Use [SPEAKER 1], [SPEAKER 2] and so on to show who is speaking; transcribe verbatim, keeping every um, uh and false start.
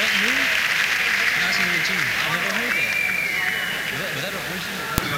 [SPEAKER 1] What who? National Regime. I never heard that. Was that, was that a version of